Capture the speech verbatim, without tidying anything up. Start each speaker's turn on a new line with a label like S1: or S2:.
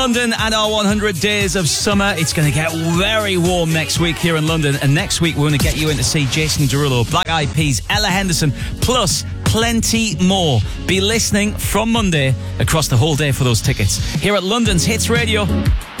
S1: London and our one hundred days of summer. It's going to get very warm next week here in London. And next week, we're going to get you in to see Jason Derulo, Black Eyed Peas, Ella Henderson, plus plenty more. Be listening from Monday across the whole day for those tickets. Here at London's Hits Radio.